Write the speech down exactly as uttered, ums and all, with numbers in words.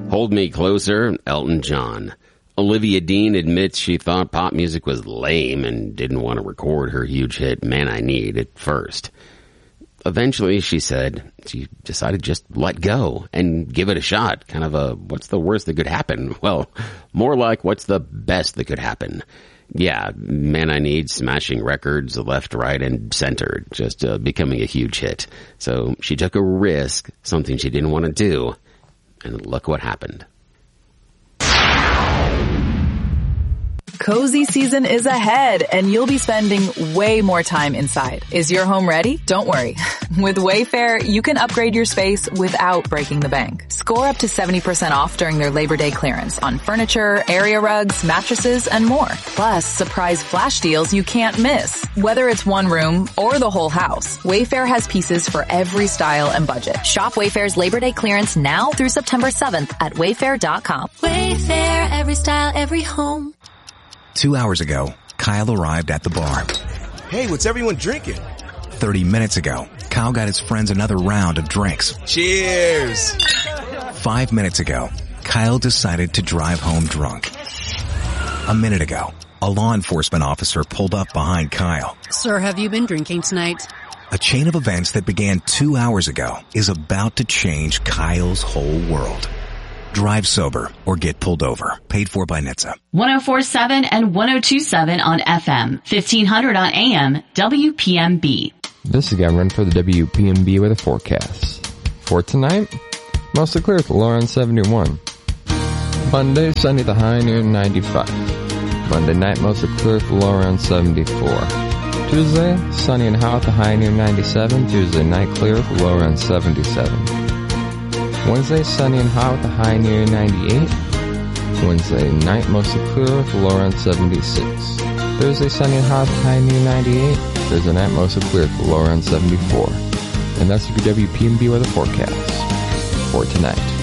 Hold Me Closer, Elton John. Olivia Dean admits she thought pop music was lame and didn't want to record her huge hit Man I Need at first. Eventually, she said, she decided just let go and give it a shot. Kind of a, what's the worst that could happen? Well, more like, what's the best that could happen? Yeah, Man I Need smashing records left, right, and center, just uh, becoming a huge hit. So she took a risk, something she didn't want to do, and look what happened. Cozy season is ahead, and you'll be spending way more time inside. Is your home ready? Don't worry. With Wayfair, you can upgrade your space without breaking the bank. Score up to seventy percent off during their Labor Day clearance on furniture, area rugs, mattresses, and more. Plus, surprise flash deals you can't miss. Whether it's one room or the whole house, Wayfair has pieces for every style and budget. Shop Wayfair's Labor Day clearance now through September seventh at wayfair dot com. Wayfair, every style, every home. Two hours ago, Kyle arrived at the bar. Hey, what's everyone drinking? Thirty minutes ago, Kyle got his friends another round of drinks. Cheers! Five minutes ago, Kyle decided to drive home drunk. A minute ago, a law enforcement officer pulled up behind Kyle. Sir, have you been drinking tonight? A chain of events that began two hours ago is about to change Kyle's whole world. Drive sober or get pulled over. Paid for by N H T S A. one oh four point seven and one oh two point seven on F M. fifteen hundred on A M. W P M B. This is Cameron for the W P M B weather forecast. For tonight, mostly clear with a low around seventy-one. Monday, sunny with a high near ninety-five. Monday night, mostly clear with a low around seventy-four. Tuesday, sunny and hot with a high near ninety-seven. Tuesday night, clear with a low around seventy-seven. Wednesday, sunny and hot with a high near ninety-eight. Wednesday night, mostly clear with a low around seventy-six. Thursday, sunny and hot with a high near ninety-eight. Thursday night, mostly clear with a low around seventy-four. And that's your W P M B weather forecast for tonight.